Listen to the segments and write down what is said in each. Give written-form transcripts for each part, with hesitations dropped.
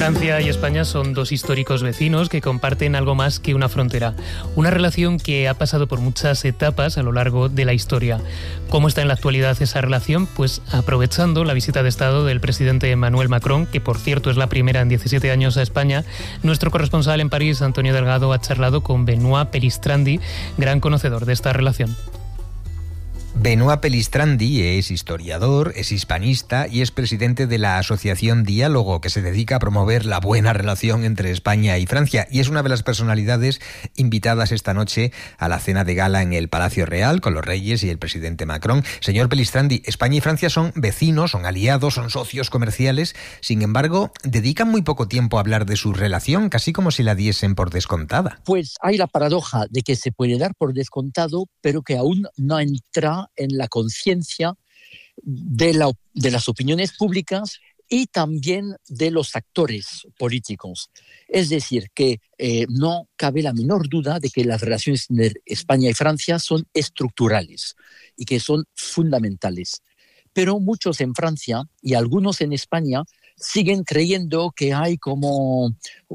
Francia y España son dos históricos vecinos que comparten algo más que una frontera. Una relación que ha pasado por muchas etapas a lo largo de la historia. ¿Cómo está en la actualidad esa relación? Pues aprovechando la visita de Estado del presidente Emmanuel Macron, que por cierto es la primera en 17 años a España, nuestro corresponsal en París, Antonio Delgado, ha charlado con Benoît Pelistrandi, gran conocedor de esta relación. Benoît Pelistrandi es historiador, es hispanista y es presidente de la Asociación Diálogo, que se dedica a promover la buena relación entre España y Francia, y es una de las personalidades invitadas esta noche a la cena de gala en el Palacio Real con los reyes y el presidente Macron. Señor Pelistrandi, España y Francia son vecinos, son aliados, son socios comerciales. Sin embargo, dedican muy poco tiempo a hablar de su relación, casi como si la diesen por descontada. Pues hay la paradoja de que se puede dar por descontado, pero que aún no entra en la conciencia de las opiniones públicas y también de los actores políticos. Es decir, que no cabe la menor duda de que las relaciones entre España y Francia son estructurales y que son fundamentales. Pero muchos en Francia y algunos en España siguen creyendo que hay como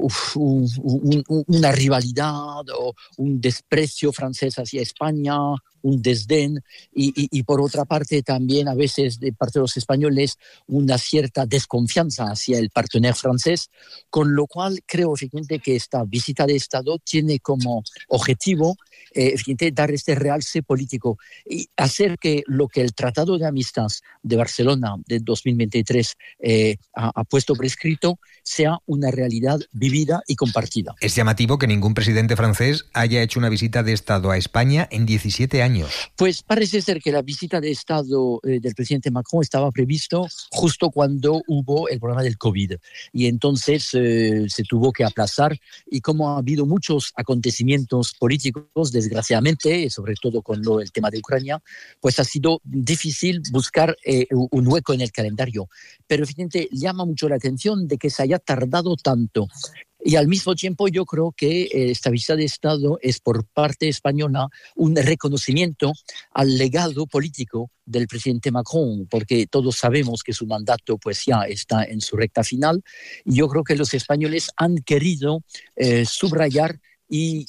una rivalidad o un desprecio francés hacia España, un desdén, y por otra parte también a veces de parte de los españoles una cierta desconfianza hacia el partenaire francés, con lo cual creo efectivamente que esta visita de Estado tiene como objetivo dar este realce político y hacer que lo que el Tratado de Amistad de Barcelona de 2023 ha puesto por escrito sea una realidad vivida y compartida. Es llamativo que ningún presidente francés haya hecho una visita de Estado a España en 17 años. Pues parece ser que la visita de Estado del presidente Macron estaba previsto justo cuando hubo el problema del COVID y entonces se tuvo que aplazar, y como ha habido muchos acontecimientos políticos, desgraciadamente, sobre todo con el tema de Ucrania, pues ha sido difícil buscar un hueco en el calendario. Pero evidentemente llama mucho la atención de que se haya tardado tanto. Y al mismo tiempo yo creo que esta visita de Estado es por parte española un reconocimiento al legado político del presidente Macron, porque todos sabemos que su mandato pues ya está en su recta final, y yo creo que los españoles han querido subrayar y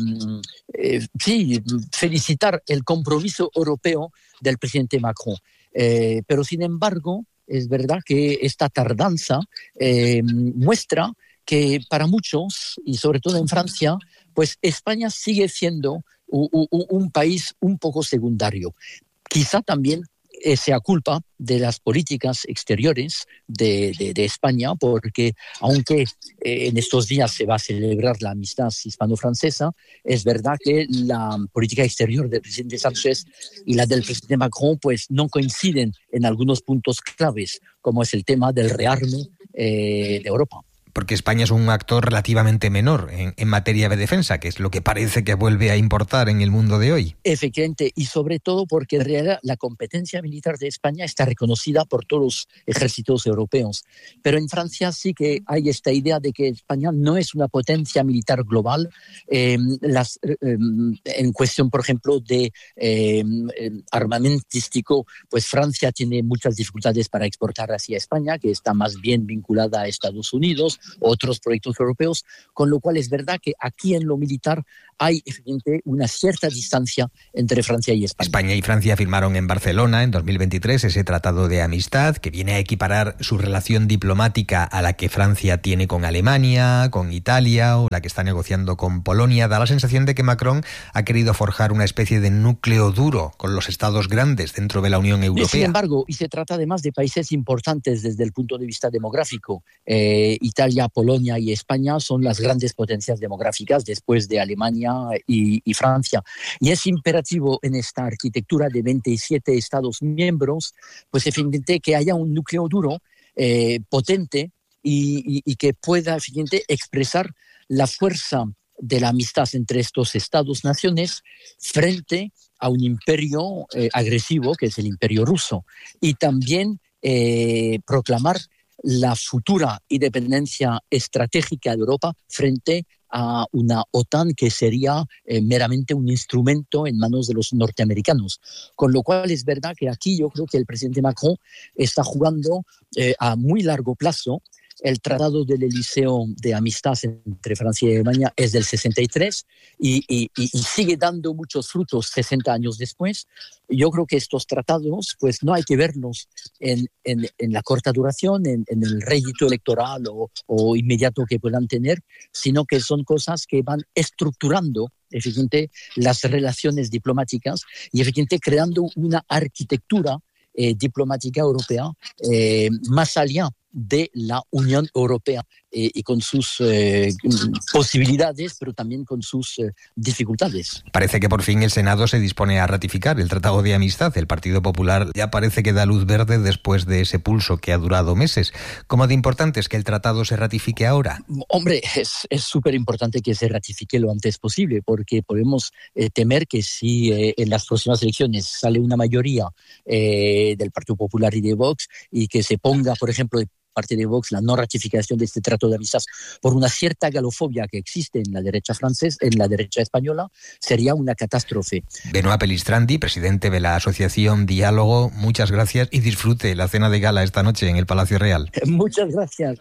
felicitar el compromiso europeo del presidente Macron. Pero sin embargo, es verdad que esta tardanza muestra que para muchos, y sobre todo en Francia, pues España sigue siendo un país un poco secundario. Quizá también sea culpa de las políticas exteriores de España, porque aunque en estos días se va a celebrar la amistad hispano-francesa, es verdad que la política exterior del presidente Sánchez y la del presidente Macron pues no coinciden en algunos puntos claves, como es el tema del rearme de Europa. Porque España es un actor relativamente menor en materia de defensa, que es lo que parece que vuelve a importar en el mundo de hoy. Efectivamente, y sobre todo porque en realidad la competencia militar de España está reconocida por todos los ejércitos europeos. Pero en Francia sí que hay esta idea de que España no es una potencia militar global. En cuestión, por ejemplo, de armamentístico, pues Francia tiene muchas dificultades para exportar hacia España, que está más bien vinculada a Estados Unidos, otros proyectos europeos, con lo cual es verdad que aquí en lo militar hay evidentemente una cierta distancia entre Francia y España. España y Francia firmaron en Barcelona en 2023 ese tratado de amistad que viene a equiparar su relación diplomática a la que Francia tiene con Alemania, con Italia o la que está negociando con Polonia. Da la sensación de que Macron ha querido forjar una especie de núcleo duro con los estados grandes dentro de la Unión Europea. Sin embargo, y se trata además de países importantes desde el punto de vista demográfico. Italia, Polonia y España son las grandes potencias demográficas después de Alemania y Francia. Y es imperativo en esta arquitectura de 27 Estados miembros, pues evidentemente que haya un núcleo duro, potente y que pueda evidentemente expresar la fuerza de la amistad entre estos Estados-naciones frente a un imperio agresivo que es el imperio ruso, y también proclamar la futura independencia estratégica de Europa frente a una OTAN que sería meramente un instrumento en manos de los norteamericanos. Con lo cual es verdad que aquí yo creo que el presidente Macron está jugando a muy largo plazo el Tratado del Elíseo de amistad entre Francia y Alemania es del 63 y sigue dando muchos frutos 60 años después. Yo creo que estos tratados, pues no hay que verlos en la corta duración, en el rédito electoral o inmediato que puedan tener, sino que son cosas que van estructurando efectivamente las relaciones diplomáticas y efectivamente creando una arquitectura diplomática europea más allá de la Unión Europea y con sus posibilidades, pero también con sus dificultades. Parece que por fin el Senado se dispone a ratificar el Tratado de Amistad. El Partido Popular ya parece que da luz verde después de ese pulso que ha durado meses. ¿Cómo de importante es que el tratado se ratifique ahora? Hombre, es súper importante que se ratifique lo antes posible, porque podemos temer que si en las próximas elecciones sale una mayoría del Partido Popular y de Vox y que se ponga, por ejemplo, parte de Vox la no ratificación de este trato de amistad por una cierta galofobia que existe en la derecha francesa, en la derecha española, sería una catástrofe. Benoît Pelistrandi, presidente de la asociación Diálogo, muchas gracias y disfrute la cena de gala esta noche en el Palacio Real. Muchas gracias.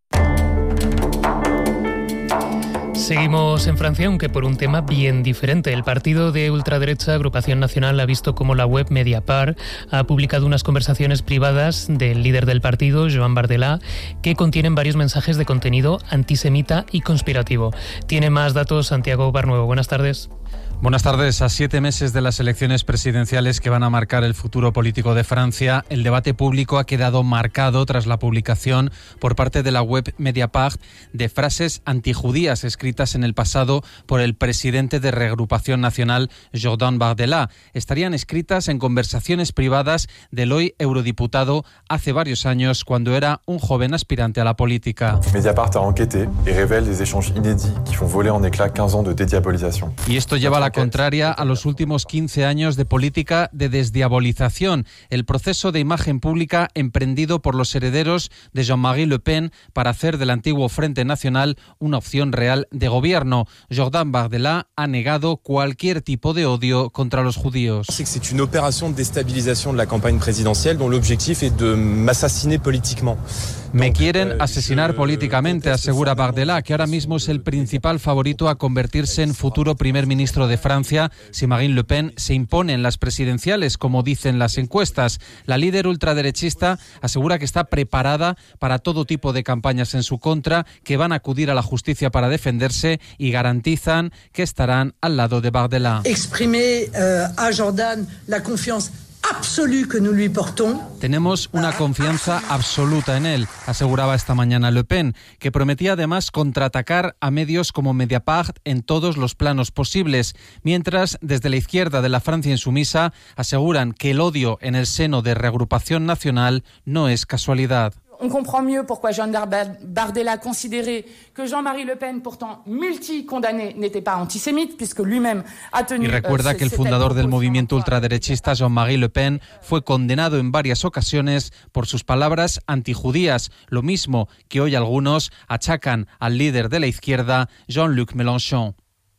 Seguimos en Francia, aunque por un tema bien diferente. El partido de ultraderecha Agrupación Nacional ha visto cómo la web Mediapart ha publicado unas conversaciones privadas del líder del partido, Joan Bardella, que contienen varios mensajes de contenido antisemita y conspirativo. Tiene más datos Santiago Barnuevo. Buenas tardes. Buenas tardes. A 7 meses de las elecciones presidenciales que van a marcar el futuro político de Francia, el debate público ha quedado marcado tras la publicación por parte de la web Mediapart de frases antijudías escritas en el pasado por el presidente de Reagrupación Nacional, Jordan Bardella. Estarían escritas en conversaciones privadas del hoy eurodiputado hace varios años, cuando era un joven aspirante a la política. Mediapart a enquêté y revela des échanges inédits que font voler en éclat 15 ans de dédiabolización. Y esto lleva a la contraria a los últimos 15 años de política de desdiabolización, el proceso de imagen pública emprendido por los herederos de Jean-Marie Le Pen para hacer del antiguo Frente Nacional una opción real de gobierno. Jordan Bardella ha negado cualquier tipo de odio contra los judíos. C'est une opération de déstabilisation de la campagne présidentielle dont l'objectif est de m'assassiner politiquement. Me quieren asesinar políticamente, asegura Bardella, que ahora mismo es el principal favorito a convertirse en futuro primer ministro de Francia si Marine Le Pen se impone en las presidenciales, como dicen las encuestas. La líder ultraderechista asegura que está preparada para todo tipo de campañas en su contra, que van a acudir a la justicia para defenderse y garantizan que estarán al lado de Bardella. Exprimer a Jordan la confianza absoluta que nous lui portons. Tenemos una confianza absoluta en él, aseguraba esta mañana Le Pen, que prometía además contraatacar a medios como Mediapart en todos los planos posibles, mientras desde la izquierda de la Francia insumisa aseguran que el odio en el seno de Reagrupación Nacional no es casualidad. On comprend mieux pourquoi Jean Bardella considérait que Jean-Marie Le Pen, pourtant multi-condamné, n'était pas antisémite, puisque lui-même a tenu... Y recuerda que el fundador del movimiento ultraderechista, Jean-Marie Le Pen, fue condenado en varias ocasiones por sus palabras antijudías, lo mismo que hoy algunos achacan al líder de la izquierda, Jean-Luc Mélenchon.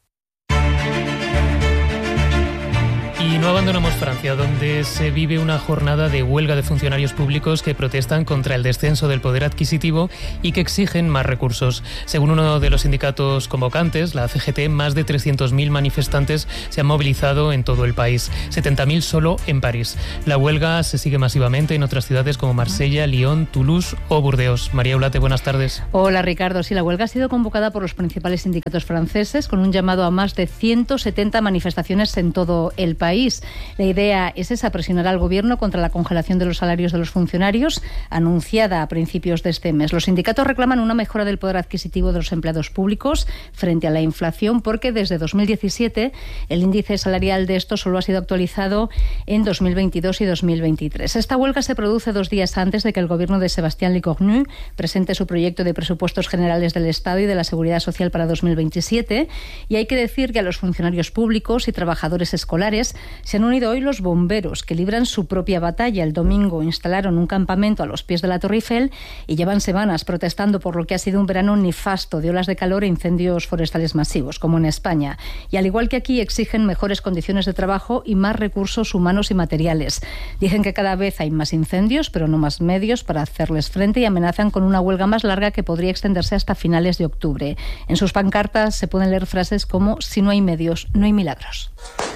Y no abandonamos Francia, donde se vive una jornada de huelga de funcionarios públicos que protestan contra el descenso del poder adquisitivo y que exigen más recursos. Según uno de los sindicatos convocantes, la CGT, más de 300.000 manifestantes se han movilizado en todo el país, 70.000 solo en París. La huelga se sigue masivamente en otras ciudades como Marsella, Lyon, Toulouse o Burdeos. María Ulate, buenas tardes. Hola Ricardo, sí, la huelga ha sido convocada por los principales sindicatos franceses con un llamado a más de 170 manifestaciones en todo el país. La idea es esa, presionar al gobierno contra la congelación de los salarios de los funcionarios anunciada a principios de este mes. Los sindicatos reclaman una mejora del poder adquisitivo de los empleados públicos frente a la inflación, porque desde 2017 el índice salarial de estos solo ha sido actualizado en 2022 y 2023. Esta huelga se produce 2 días antes de que el gobierno de Sébastien Lecornu presente su proyecto de presupuestos generales del Estado y de la Seguridad Social para 2027, y hay que decir que a los funcionarios públicos y trabajadores escolares Se han unido hoy los bomberos, que libran su propia batalla. El domingo instalaron un campamento a los pies de la Torre Eiffel y llevan semanas protestando por lo que ha sido un verano nefasto de olas de calor e incendios forestales masivos, como en España. Y al igual que aquí, exigen mejores condiciones de trabajo y más recursos humanos y materiales. Dicen que cada vez hay más incendios, pero no más medios para hacerles frente, y amenazan con una huelga más larga que podría extenderse hasta finales de octubre. En sus pancartas se pueden leer frases como: si no hay medios, no hay milagros.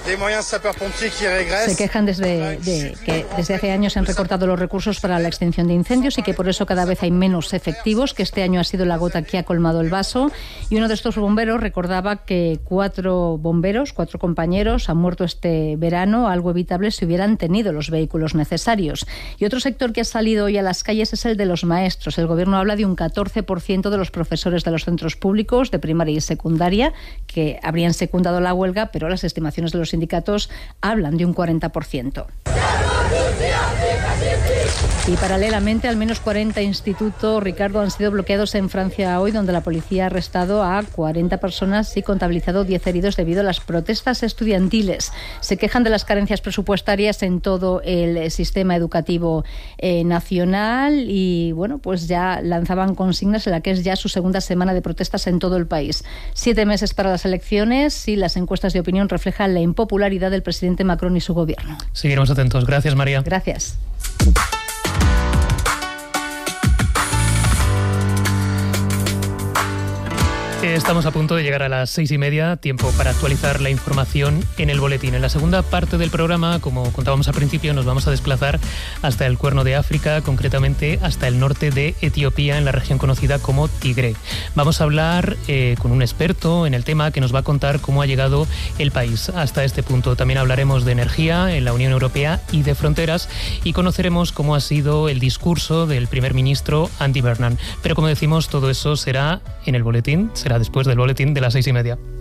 Se quejan que desde hace años se han recortado los recursos para la extinción de incendios y que por eso cada vez hay menos efectivos, que este año ha sido la gota que ha colmado el vaso. Y uno de estos bomberos recordaba que 4 compañeros han muerto este verano, algo evitable si hubieran tenido los vehículos necesarios. Y otro sector que ha salido hoy a las calles es el de los maestros. El Gobierno habla de un 14% de los profesores de los centros públicos de primaria y secundaria que habrían secundado la huelga, pero las estimaciones de los sindicatos hablan de un 40%. Y paralelamente, al menos 40 institutos, Ricardo, han sido bloqueados en Francia hoy, donde la policía ha arrestado a 40 personas y contabilizado 10 heridos debido a las protestas estudiantiles. Se quejan de las carencias presupuestarias en todo el sistema educativo nacional y, bueno, pues ya lanzaban consignas en la que es ya su segunda semana de protestas en todo el país. 7 meses para las elecciones y las encuestas de opinión reflejan la impopularidad del presidente Macron y su gobierno. Seguiremos atentos. Gracias, María. Gracias. Estamos a punto de llegar a las 6:30, tiempo para actualizar la información en el boletín. En la segunda parte del programa, como contábamos al principio, nos vamos a desplazar hasta el Cuerno de África, concretamente hasta el norte de Etiopía, en la región conocida como Tigré. Vamos a hablar con un experto en el tema que nos va a contar cómo ha llegado el país hasta este punto. También hablaremos de energía en la Unión Europea y de fronteras, y conoceremos cómo ha sido el discurso del primer ministro Andy Burnham. Pero como decimos, todo eso será en el boletín, será después del boletín de las 6:30.